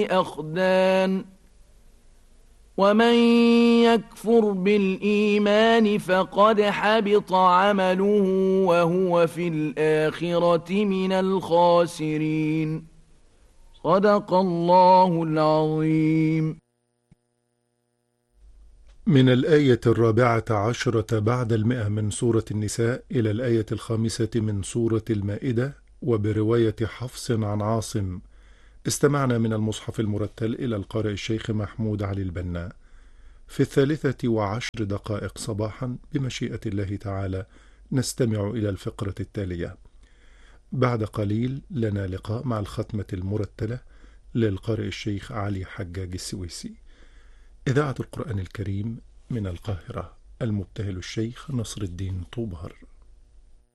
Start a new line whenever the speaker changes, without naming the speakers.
أخدان ومن يكفر بالإيمان فقد حبط عمله وهو في الآخرة من الخاسرين. صدق الله العظيم.
من الآية 14 بعد 100 من سورة النساء إلى الآية 5 من سورة المائدة، وبرواية حفص عن عاصم. استمعنا من المصحف المرتل إلى القارئ الشيخ محمود علي البنا. في 13:10 صباحا بمشيئة الله تعالى نستمع إلى الفقرة التالية. بعد قليل لنا لقاء مع الختمة المرتلة للقارئ الشيخ علي حجاج السويسي. إذاعة القرآن الكريم من القاهرة، المبتهل الشيخ نصر الدين طوبار.